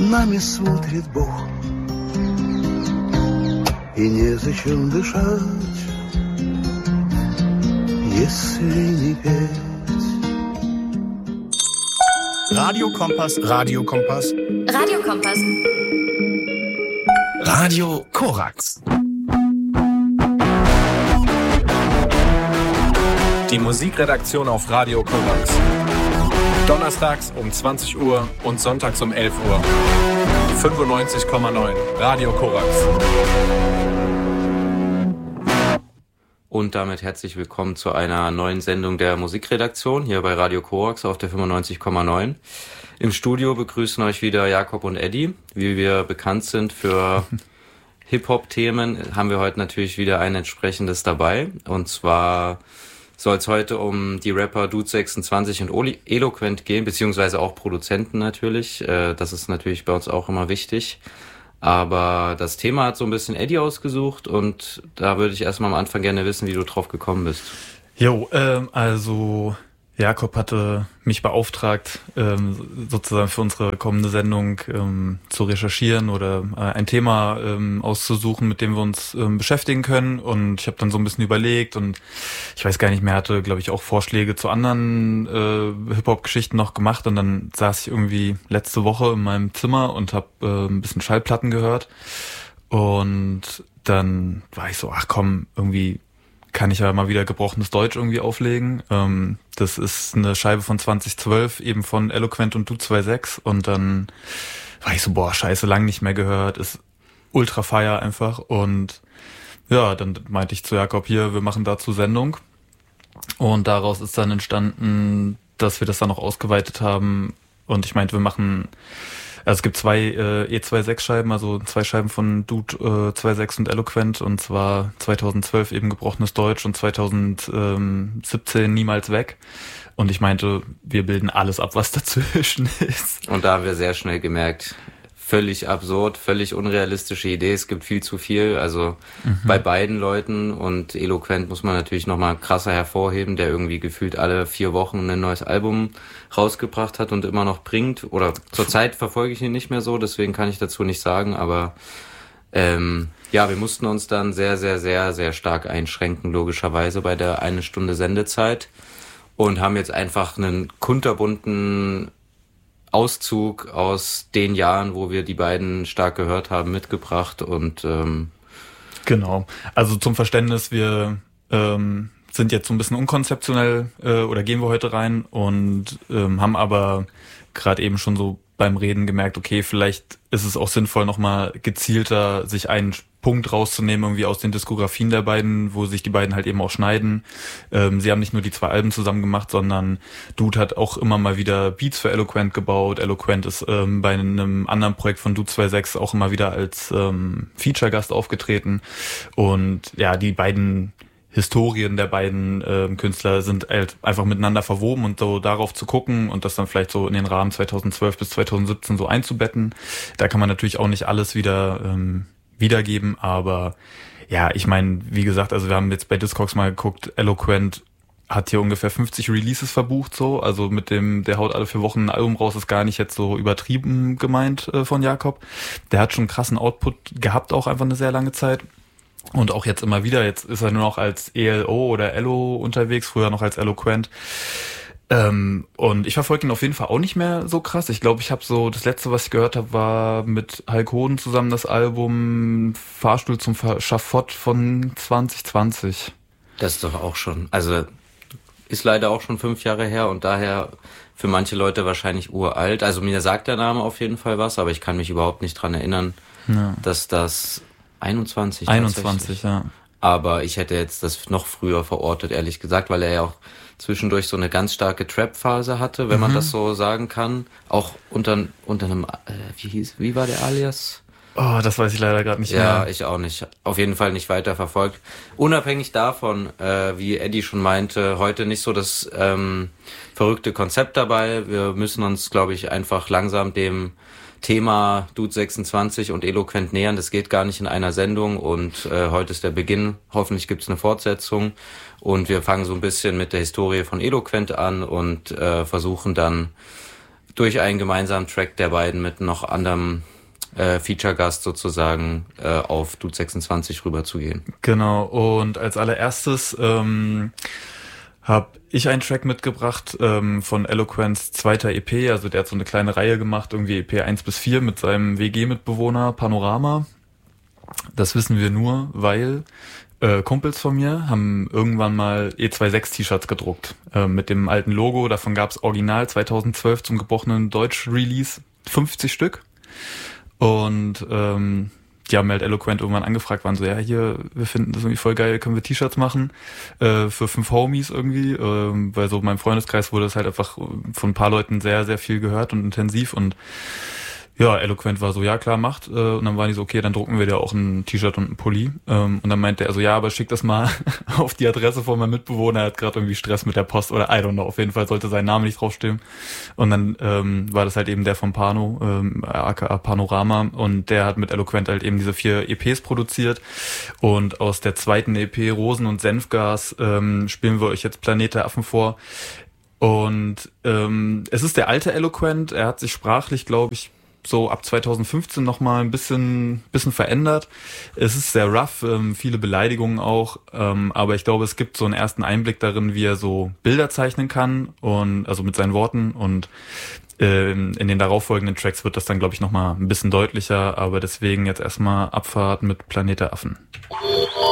нами смотрит Бог, и незачем дышать, если не петь. Radio Kompass. Radio Kompass. Radio Kompass. Radio Korax. Die Musikredaktion auf Radio Korax. Donnerstags um 20 Uhr und sonntags um 11 Uhr. 95,9 Radio Korax. Und damit herzlich willkommen zu einer neuen Sendung der Musikredaktion hier bei Radio Korax auf der 95,9. Im Studio begrüßen euch wieder Jakob und Eddie. Wie wir bekannt sind für Hip-Hop-Themen, haben wir heute natürlich wieder ein entsprechendes dabei. Und zwar soll es heute um die Rapper Dude26 und Eloquent gehen, beziehungsweise auch Produzenten natürlich. Das ist natürlich bei uns auch immer wichtig. Aber das Thema hat so ein bisschen Eddie ausgesucht und da würde ich erstmal am Anfang gerne wissen, wie du drauf gekommen bist. Also Jakob hatte mich beauftragt, sozusagen für unsere kommende Sendung zu recherchieren oder ein Thema auszusuchen, mit dem wir uns beschäftigen können. Und ich habe dann so ein bisschen überlegt und ich weiß gar nicht mehr, hatte, glaube ich, auch Vorschläge zu anderen Hip-Hop-Geschichten noch gemacht. Und dann saß ich irgendwie letzte Woche in meinem Zimmer und habe ein bisschen Schallplatten gehört. Und dann war ich so, ach komm, irgendwie kann ich ja mal wieder gebrochenes Deutsch irgendwie auflegen. Das ist eine Scheibe von 2012, eben von Eloquent und Dude26. Und dann war ich so, scheiße, lang nicht mehr gehört, ist ultra fire einfach. Und ja, dann meinte ich zu Jakob, hier, wir machen dazu Sendung. Und daraus ist dann entstanden, dass wir das dann noch ausgeweitet haben. Und ich meinte, wir machen, also es gibt zwei E26-Scheiben, also 2 Scheiben von Dude26 und Eloquent, und zwar 2012 eben gebrochenes Deutsch und 2017 Niemals weg. Und ich meinte, wir bilden alles ab, was dazwischen ist. Und da haben wir sehr schnell gemerkt, völlig absurd, völlig unrealistische Idee, es gibt viel zu viel, also bei beiden Leuten. Und Eloquent muss man natürlich nochmal krasser hervorheben, der irgendwie gefühlt alle 4 Wochen ein neues Album rausgebracht hat und immer noch bringt. Oder zurzeit verfolge ich ihn nicht mehr so, deswegen kann ich dazu nicht sagen, aber wir mussten uns dann sehr, sehr, sehr, sehr stark einschränken, logischerweise bei der 1 Stunde Sendezeit, und haben jetzt einfach einen kunterbunten Auszug aus den Jahren, wo wir die beiden stark gehört haben, mitgebracht. Und genau, also zum Verständnis, wir sind jetzt so ein bisschen unkonzeptionell oder gehen wir heute rein und haben aber gerade eben schon so beim Reden gemerkt, okay, vielleicht ist es auch sinnvoll, nochmal gezielter sich einen Punkt rauszunehmen, irgendwie aus den Diskografien der beiden, wo sich die beiden halt eben auch schneiden. Sie haben nicht nur die 2 Alben zusammen gemacht, sondern Dude hat auch immer mal wieder Beats für Eloquent gebaut. Eloquent ist bei einem anderen Projekt von Dude26 auch immer wieder als Feature-Gast aufgetreten. Und ja, die beiden Historien der beiden Künstler sind halt einfach miteinander verwoben, und so darauf zu gucken und das dann vielleicht so in den Rahmen 2012 bis 2017 so einzubetten. Da kann man natürlich auch nicht alles wiedergeben, aber ja, ich meine, wie gesagt, also wir haben jetzt bei Discogs mal geguckt, Eloquent hat hier ungefähr 50 Releases verbucht, so, also mit dem, der haut alle 4 Wochen ein Album raus, ist gar nicht jetzt so übertrieben gemeint von Jakob. Der hat schon einen krassen Output gehabt, auch einfach eine sehr lange Zeit. Und auch jetzt immer wieder, jetzt ist er nur noch als ELO oder Elo unterwegs, früher noch als Eloquent. Und ich verfolge ihn auf jeden Fall auch nicht mehr so krass. Ich glaube, ich habe so, das letzte, was ich gehört habe, war mit Hulk Hoden zusammen das Album Fahrstuhl zum Schafott von 2020. Das ist doch auch schon, also ist leider auch schon 5 Jahre her und daher für manche Leute wahrscheinlich uralt. Also mir sagt der Name auf jeden Fall was, aber ich kann mich überhaupt nicht dran erinnern, dass das 21, ja. Aber ich hätte jetzt das noch früher verortet, ehrlich gesagt, weil er ja auch zwischendurch so eine ganz starke Trap-Phase hatte, wenn man das so sagen kann. Auch unter einem, wie war der Alias? Oh, das weiß ich leider gerade nicht mehr. Ja, ich auch nicht. Auf jeden Fall nicht weiter verfolgt. Unabhängig davon, wie Eddie schon meinte, heute nicht so das verrückte Konzept dabei. Wir müssen uns, glaube ich, einfach langsam dem Thema Dude26 und Eloquent nähern. Das geht gar nicht in einer Sendung und heute ist der Beginn. Hoffentlich gibt es eine Fortsetzung und wir fangen so ein bisschen mit der Historie von Eloquent an und versuchen dann durch einen gemeinsamen Track der beiden mit noch anderem Feature-Gast sozusagen auf Dude 26 rüberzugehen. Genau, und als allererstes habe ich einen Track mitgebracht von Eloquents zweiter EP, also der hat so eine kleine Reihe gemacht, irgendwie EP 1-4 mit seinem WG-Mitbewohner Panorama. Das wissen wir nur, weil Kumpels von mir haben irgendwann mal E26-T-Shirts gedruckt mit dem alten Logo. Davon gab es original 2012 zum gebrochenen Deutsch-Release 50 Stück. Und die haben halt Eloquent irgendwann angefragt, waren so, ja, hier, wir finden das irgendwie voll geil, können wir T-Shirts machen für 5 Homies irgendwie, weil so in meinem Freundeskreis wurde das halt einfach von ein paar Leuten sehr, sehr viel gehört und intensiv und ja, Eloquent war so, ja klar, macht. Und dann waren die so, okay, dann drucken wir dir auch ein T-Shirt und ein Pulli. Und dann meinte er so, ja, aber schick das mal auf die Adresse von meinem Mitbewohner, er hat gerade irgendwie Stress mit der Post oder I don't know, auf jeden Fall sollte sein Name nicht draufstehen. Und dann war das halt eben der von Pano, aka Panorama, und der hat mit Eloquent halt eben diese 4 EPs produziert. Und aus der zweiten EP Rosen und Senfgas spielen wir euch jetzt Planet der Affen vor. Und es ist der alte Eloquent, er hat sich sprachlich, glaube ich, so ab 2015 nochmal ein bisschen verändert. Es ist sehr rough, viele Beleidigungen auch, aber ich glaube, es gibt so einen ersten Einblick darin, wie er so Bilder zeichnen kann und also mit seinen Worten und in den darauffolgenden Tracks wird das dann, glaube ich, nochmal ein bisschen deutlicher, aber deswegen jetzt erstmal Abfahrt mit Planet der Affen.